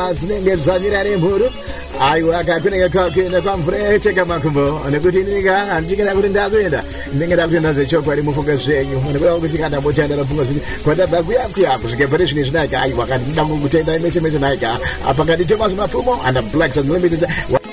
dzinenge dzamira nemhuru aiwa kakunenge kwakuenda kwamvura cheka makumbo nekuti inika andichikenda kuti ndakuenda ndinenge ndakuenda zvechokwadi mufunga zvenyu nekuda kuti kana motanda rafunga zvinhu kwadabva kuyakuya kusvika pare zvine zvinaika aiwa kandi ndida kutenda mese naika apa kandi Thomas Mapfumo and the Blacks Unlimited